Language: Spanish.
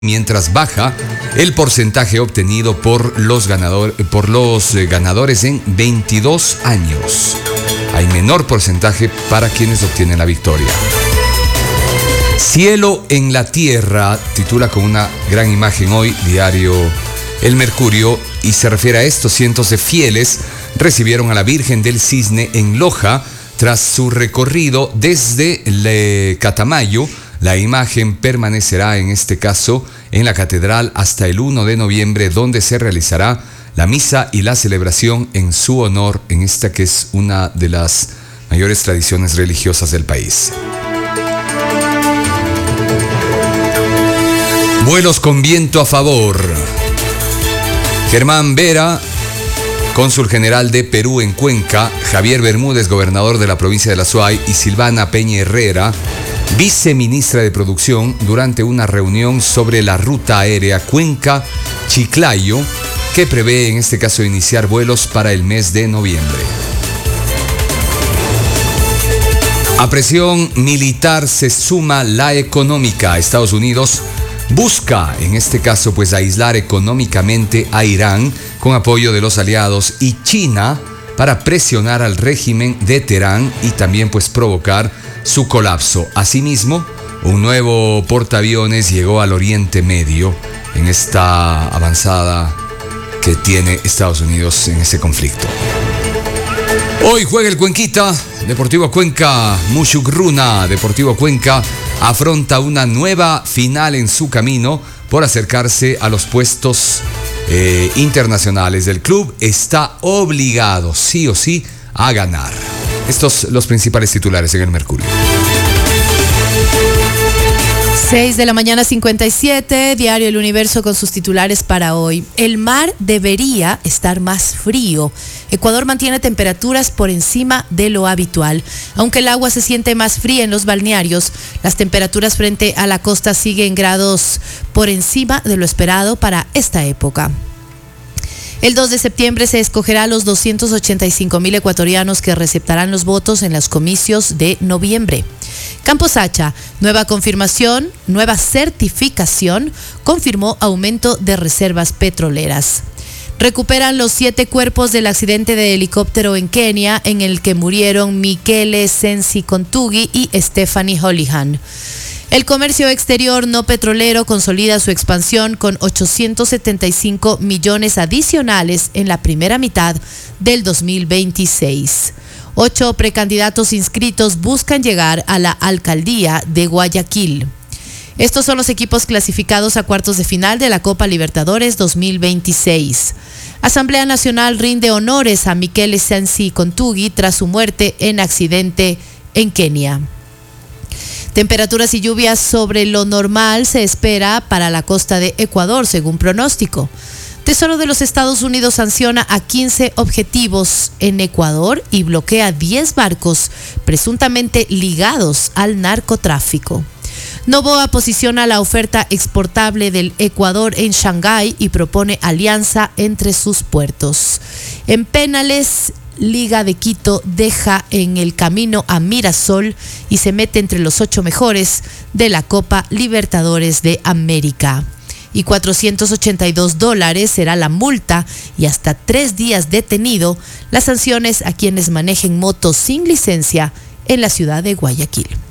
mientras baja el porcentaje obtenido por los ganadores en 22 años. Hay menor porcentaje para quienes obtienen la victoria. Cielo en la tierra, titula con una gran imagen hoy diario El Mercurio, y se refiere a esto: cientos de fieles recibieron a la Virgen del Cisne en Loja tras su recorrido desde Catamayo. La imagen permanecerá en este caso en la catedral hasta el 1 de noviembre, donde se realizará la misa y la celebración en su honor, en esta que es una de las mayores tradiciones religiosas del país. Vuelos con viento a favor. Germán Vera, cónsul general de Perú en Cuenca, Javier Bermúdez, gobernador de la provincia de La Suay, y Silvana Peña Herrera, viceministra de Producción, durante una reunión sobre la ruta aérea Cuenca-Chiclayo, que prevé en este caso iniciar vuelos para el mes de noviembre. A presión militar se suma la económica. Estados Unidos busca, en este caso, pues aislar económicamente a Irán con apoyo de los aliados, y China para presionar al régimen de Teherán y también pues provocar su colapso. Asimismo, un nuevo portaaviones llegó al Oriente Medio en esta avanzada que tiene Estados Unidos en ese conflicto. Hoy juega el Cuenquita, Deportivo Cuenca, Mushugruna. Deportivo Cuenca afronta una nueva final en su camino por acercarse a los puestos internacionales. El club está obligado, sí o sí, a ganar. Estos los principales titulares en El Mercurio. 6:57 a.m, diario El Universo con sus titulares para hoy. El mar debería estar más frío. Ecuador mantiene temperaturas por encima de lo habitual. Aunque el agua se siente más fría en los balnearios, las temperaturas frente a la costa siguen grados por encima de lo esperado para esta época. El 2 de septiembre se escogerá a los 285.000 ecuatorianos que receptarán los votos en los comicios de noviembre. Campos Hacha, nueva confirmación, nueva certificación, confirmó aumento de reservas petroleras. Recuperan los 7 cuerpos del accidente de helicóptero en Kenia, en el que murieron Michele Sensi Kontugui y Stephanie Holihan. El comercio exterior no petrolero consolida su expansión con 875 millones adicionales en la primera mitad del 2026. 8 precandidatos inscritos buscan llegar a la alcaldía de Guayaquil. Estos son los equipos clasificados a cuartos de final de la Copa Libertadores 2026. Asamblea Nacional rinde honores a Michele Sensi Kontugui tras su muerte en accidente en Kenia. Temperaturas y lluvias sobre lo normal se espera para la costa de Ecuador, según pronóstico. Tesoro de los Estados Unidos sanciona a 15 objetivos en Ecuador y bloquea 10 barcos presuntamente ligados al narcotráfico. Noboa posiciona la oferta exportable del Ecuador en Shanghái y propone alianza entre sus puertos. En penales, Liga de Quito deja en el camino a Mirasol y se mete entre los 8 mejores de la Copa Libertadores de América. Y $482 será la multa y hasta 3 días detenido las sanciones a quienes manejen motos sin licencia en la ciudad de Guayaquil.